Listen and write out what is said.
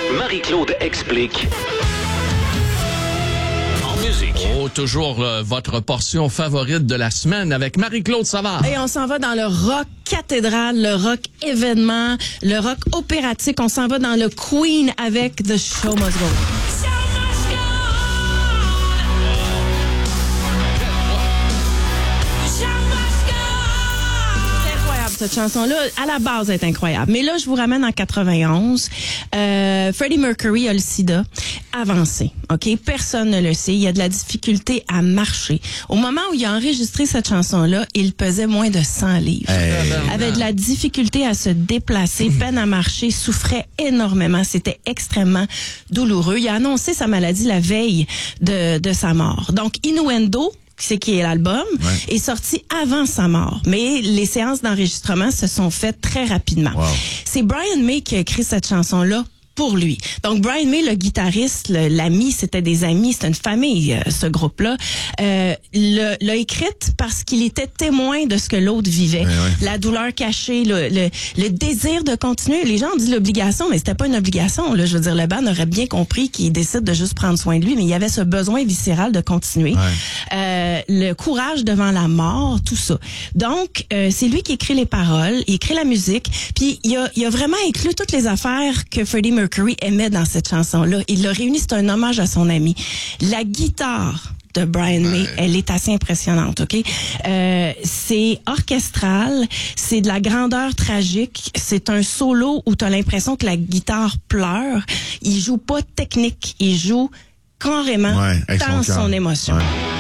Marie-Claude explique. En musique. Oh, toujours votre portion favorite de la semaine avec Marie-Claude Savard. Et on s'en va dans le rock cathédrale, le rock événement, le rock opératique. On s'en va dans le Queen avec The Show Must Go. Cette chanson-là, à la base, est incroyable. Mais là, je vous ramène en 91. Freddie Mercury a le sida avancé. OK? Personne ne le sait. Il y a de la difficulté à marcher. Au moment où il a enregistré cette chanson-là, il pesait moins de 100 livres. Avait de la difficulté à se déplacer, peine à marcher, souffrait énormément. C'était extrêmement douloureux. Il a annoncé sa maladie la veille de sa mort. Donc, Innuendo, c'est qui est l'album, est sorti avant sa mort. Mais les séances d'enregistrement se sont faites très rapidement. Wow. C'est Brian May qui a écrit cette chanson-là pour lui. Donc, Brian May, le guitariste, l'ami, c'était des amis, c'était une famille, ce groupe-là, l'a écrite parce qu'il était témoin de ce que l'autre vivait. La douleur cachée, le désir de continuer. Les gens ont dit l'obligation, mais c'était pas une obligation. Là. Je veux dire, le band aurait bien compris qu'il décide de juste prendre soin de lui, mais il y avait ce besoin viscéral de continuer. Le courage devant la mort, tout ça. Donc, c'est lui qui écrit les paroles, il écrit la musique, puis il a vraiment inclus toutes les affaires que Freddie Mercury aimait dans cette chanson-là. Il l'a réuni, c'est un hommage à son ami. La guitare de Brian May, elle est assez impressionnante, OK? C'est orchestral, c'est de la grandeur tragique, c'est un solo où tu as l'impression que la guitare pleure. Il joue pas technique, il joue carrément dans son émotion.